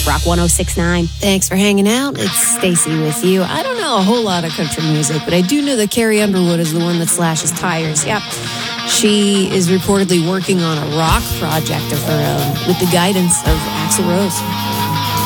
Rock 106.9. Thanks for hanging out. It's Stacy with you. I don't know a whole lot of country music, but I do know that Carrie Underwood is the one that slashes tires. Yep. She is reportedly working on a rock project of her own with the guidance of Axl Rose.